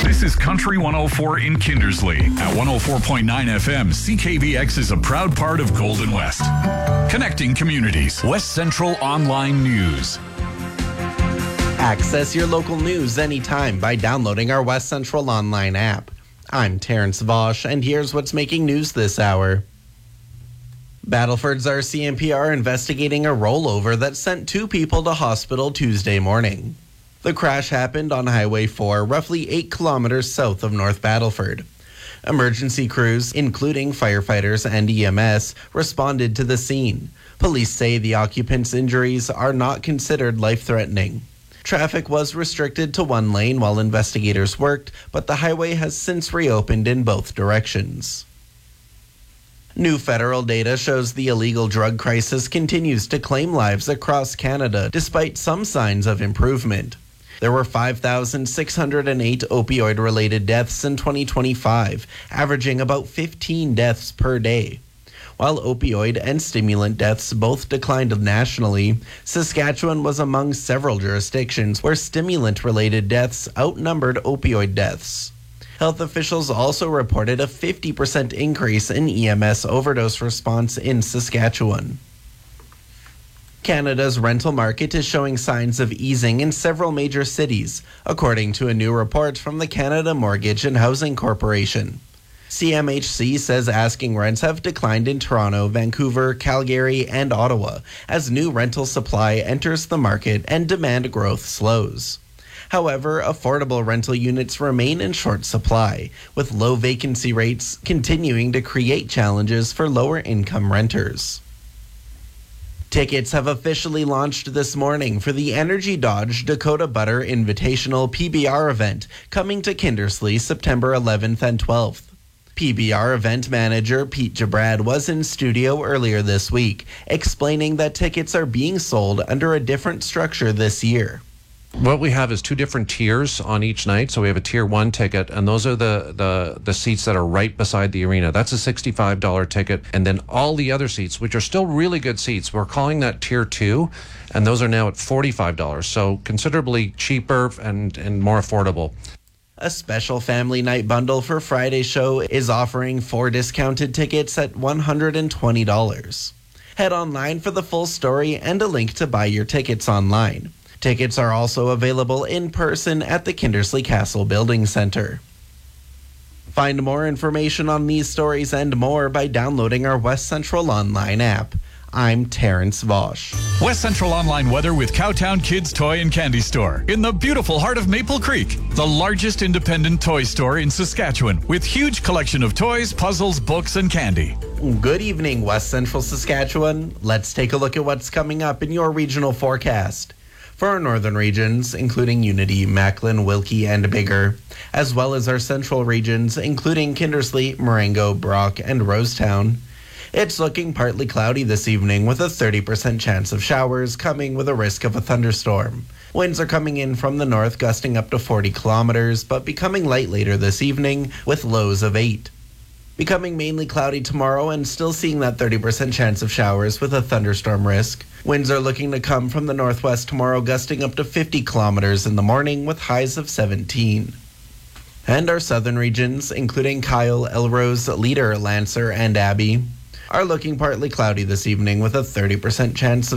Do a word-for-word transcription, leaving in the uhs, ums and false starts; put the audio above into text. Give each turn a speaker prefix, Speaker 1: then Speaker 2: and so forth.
Speaker 1: This is Country one oh four in Kindersley. At one oh four point nine F M, C K V X is a proud part of Golden West. Connecting communities. West Central Online News.
Speaker 2: Access your local news anytime by downloading our West Central Online app. I'm Terrence Vosch, and here's what's making news this hour. Battleford's R C M P are investigating a rollover that sent two people to hospital Tuesday morning. The crash happened on Highway four, roughly eight kilometers south of North Battleford. Emergency crews, including firefighters and E M S, responded to the scene. Police say the occupants' injuries are not considered life-threatening. Traffic was restricted to one lane while investigators worked, but the highway has since reopened in both directions. New federal data shows the illegal drug crisis continues to claim lives across Canada, despite some signs of improvement. There were five thousand six hundred eight opioid-related deaths in twenty twenty-five, averaging about fifteen deaths per day. While opioid and stimulant deaths both declined nationally, Saskatchewan was among several jurisdictions where stimulant-related deaths outnumbered opioid deaths. Health officials also reported a fifty percent increase in E M S overdose response in Saskatchewan. Canada's rental market is showing signs of easing in several major cities, according to a new report from the Canada Mortgage and Housing Corporation. C M H C says asking rents have declined in Toronto, Vancouver, Calgary, and Ottawa as new rental supply enters the market and demand growth slows. However, affordable rental units remain in short supply, with low vacancy rates continuing to create challenges for lower-income renters. Tickets have officially launched this morning for the Energy Dodge Dakota Butter Invitational P B R event coming to Kindersley September eleventh and twelfth. P B R event manager Pete Jabrad was in studio earlier this week, explaining that tickets are being sold under a different structure this year.
Speaker 3: What we have is two different tiers on each night. So we have a tier one ticket, and those are the, the, the seats that are right beside the arena. That's a sixty-five dollars ticket. And then all the other seats, which are still really good seats, we're calling that tier two, and those are now at forty-five dollars. So considerably cheaper and, and more affordable.
Speaker 2: A special family night bundle for Friday's show is offering four discounted tickets at one hundred twenty dollars. Head online for the full story and a link to buy your tickets online. Tickets are also available in person at the Kindersley Castle Building Center. Find more information on these stories and more by downloading our West Central Online app. I'm Terrence Vosch.
Speaker 1: West Central Online weather with Cowtown Kids Toy and Candy Store in the beautiful heart of Maple Creek, the largest independent toy store in Saskatchewan with huge collection of toys, puzzles, books, and candy.
Speaker 2: Good evening, West Central Saskatchewan. Let's take a look at what's coming up in your regional forecast. For our northern regions, including Unity, Macklin, Wilkie, and Bigger, as well as our central regions, including Kindersley, Marengo, Brock, and Rosetown, it's looking partly cloudy this evening with a thirty percent chance of showers coming with a risk of a thunderstorm. Winds are coming in from the north, gusting up to forty kilometers, but becoming light later this evening with lows of eight. Becoming mainly cloudy tomorrow and still seeing that thirty percent chance of showers with a thunderstorm risk. Winds are looking to come from the northwest tomorrow, gusting up to fifty kilometers in the morning with highs of seventeen. And our southern regions, including Kyle, Elrose, Leader, Lancer, and Abbey, are looking partly cloudy this evening with a thirty percent chance of